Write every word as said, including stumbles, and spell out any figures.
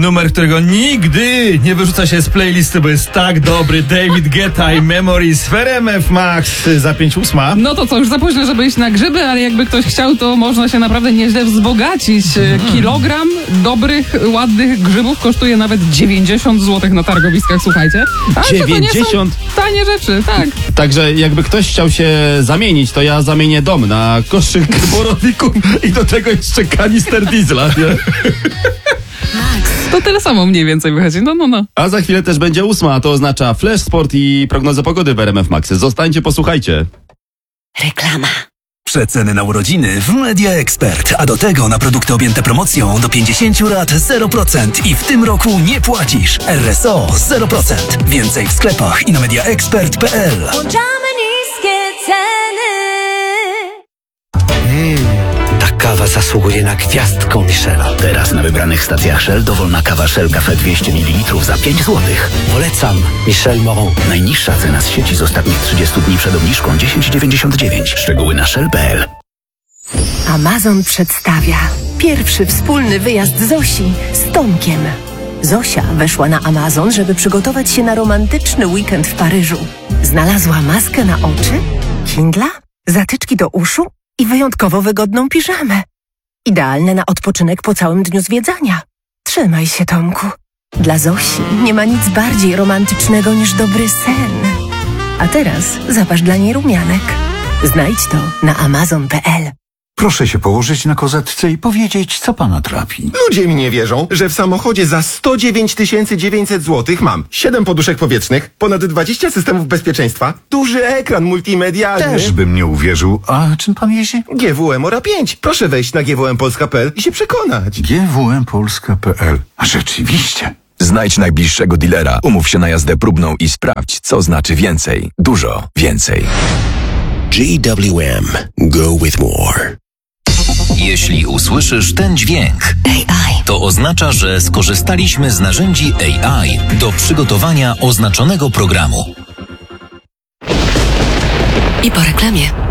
numer, którego nigdy nie wyrzuca się z playlisty, bo jest tak dobry. David Guetta i Memories w R M F Max za pięć ósma. No to co, już za późno, żeby iść na grzyby, ale jakby ktoś chciał, to można się naprawdę nieźle wzbogacić. Kilogram dobrych, ładnych grzybów kosztuje nawet dziewięćdziesiąt złotych na targowiskach, słuchajcie. Ale dziewięćdziesiąt? To nie są tanie rzeczy, tak. Także jakby ktoś chciał się zamienić, to ja zamienię dom na koszyk borowików i do tego jeszcze kanister diesla, nie? To tyle samo mniej więcej wychodzi, no, no, no. A za chwilę też będzie ósma, a to oznacza Flash Sport i prognozę pogody w R M F Maxy. Zostańcie, posłuchajcie. Reklama. Przeceny na urodziny w Media Expert, a do tego na produkty objęte promocją do pięćdziesiąt lat zero procent i w tym roku nie płacisz. R S O zero procent. Więcej w sklepach i na mediaexpert kropka p l. Włączamy niskie ceny. Ta kawa zasługuje na gwiazdkę Michela. Teraz na wybranych stacjach Shell dowolna kawa Shell Cafe dwieście mililitrów za pięć złotych. Polecam Michel Moron. Najniższa cena z sieci z ostatnich trzydziestu dni przed obniżką dziesięć dziewięćdziesiąt dziewięć. Szczegóły na shell kropka p l. Amazon przedstawia pierwszy wspólny wyjazd Zosi z Tomkiem. Zosia weszła na Amazon, żeby przygotować się na romantyczny weekend w Paryżu. Znalazła maskę na oczy, Kindla, zatyczki do uszu i wyjątkowo wygodną piżamę. Idealne na odpoczynek po całym dniu zwiedzania. Trzymaj się, Tomku. Dla Zosi nie ma nic bardziej romantycznego niż dobry sen. A teraz zapasz dla niej rumianek. Znajdź to na amazon kropka p l. Proszę się położyć na kozetce i powiedzieć, co pana trapi. Ludzie mi nie wierzą, że w samochodzie za sto dziewięć tysięcy dziewięćset złotych mam siedem poduszek powietrznych, ponad dwadzieścia systemów bezpieczeństwa, duży ekran multimedialny. Też bym nie uwierzył. A czym pan jeździ? G W M Ora pięć. Proszę wejść na g w m polska kropka p l i się przekonać. G W M polska kropka p l. A rzeczywiście. Znajdź najbliższego dealera, umów się na jazdę próbną i sprawdź, co znaczy więcej. Dużo więcej. G W M. Go with more. Jeśli usłyszysz ten dźwięk, A I. to oznacza, że skorzystaliśmy z narzędzi A I do przygotowania oznaczonego programu. I po reklamie.